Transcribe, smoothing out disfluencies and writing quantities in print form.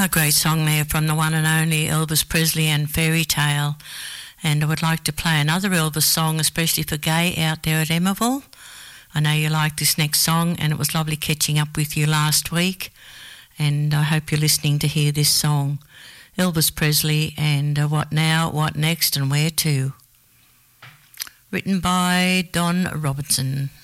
A great song there from the one and only Elvis Presley and Fairy Tale. And I would like to play another Elvis song, especially for Gay out there at Emmaville. I know you like this next song, and it was lovely catching up with you last week. And I hope you're listening to hear this song. Elvis Presley and What Now, What Next and Where To. Written by Don Robertson.